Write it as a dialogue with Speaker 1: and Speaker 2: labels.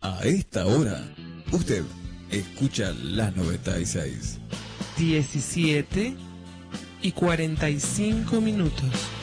Speaker 1: A esta hora, usted escucha la 96.
Speaker 2: 17:45.